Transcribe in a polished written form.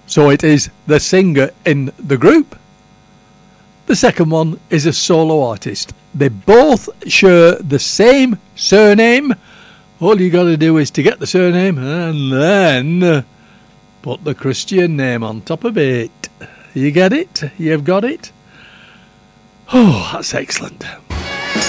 So it is the singer in the group. The second one is a solo artist. They both share the same surname. All you got to do is to get the surname and then put the Christian name on top of it. You get it? You've got it? Oh, that's excellent.